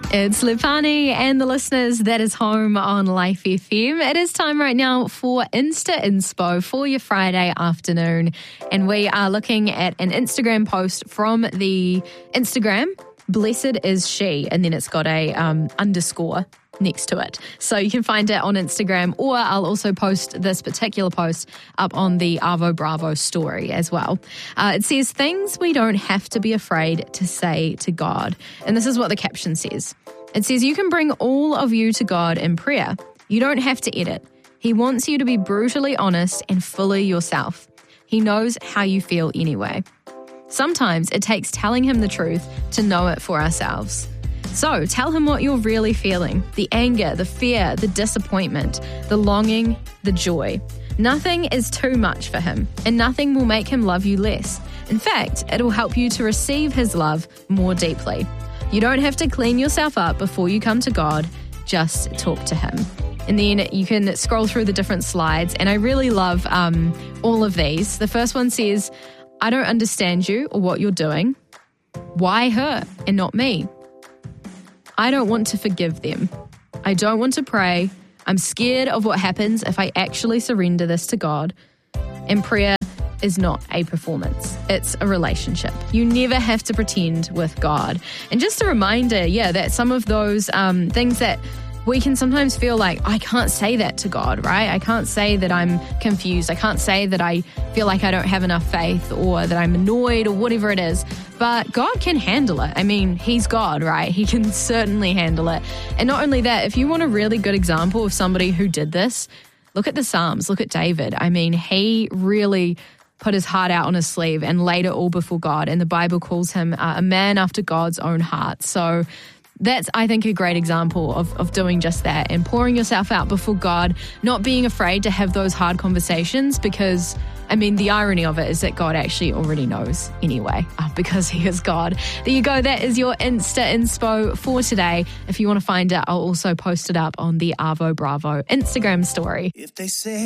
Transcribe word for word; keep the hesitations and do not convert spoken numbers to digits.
It's Lupani and the listeners that is home on Life F M. It is time right now for Insta Inspo for your Friday afternoon. And we are looking at an Instagram post from the Instagram, Blessed is She, and then it's got a um, underscore next to it. So you can find it on Instagram, or I'll also post this particular post up on the Arvo Bravo story as well. Uh, it says, things we don't have to be afraid to say to God. And this is what the caption says. It says, you can bring all of you to God in prayer. You don't have to edit. He wants you to be brutally honest and fully yourself. He knows how you feel anyway. Sometimes it takes telling him the truth to know it for ourselves. So tell him what you're really feeling, the anger, the fear, the disappointment, the longing, the joy. Nothing is too much for him, and nothing will make him love you less. In fact, it will help you to receive his love more deeply. You don't have to clean yourself up before you come to God, just talk to him. And then you can scroll through the different slides, and I really love um, all of these. The first one says, I don't understand you or what you're doing. Why her and not me? I don't want to forgive them. I don't want to pray. I'm scared of what happens if I actually surrender this to God. And prayer is not a performance. It's a relationship. You never have to pretend with God. And just a reminder, yeah, that some of those um, things that we can sometimes feel like, I can't say that to God, right? I can't say that I'm confused. I can't say that I feel like I don't have enough faith, or that I'm annoyed, or whatever it is. But God can handle it. I mean, he's God, right? He can certainly handle it. And not only that, if you want a really good example of somebody who did this, look at the Psalms, look at David. I mean, he really put his heart out on his sleeve and laid it all before God. And the Bible calls him uh, a man after God's own heart. So that's, I think, a great example of, of doing just that and pouring yourself out before God, not being afraid to have those hard conversations, because, I mean, the irony of it is that God actually already knows anyway, uh, because he is God. There you go. That is your Insta Inspo for today. If you want to find it, I'll also post it up on the Arvo Bravo Instagram story. If they say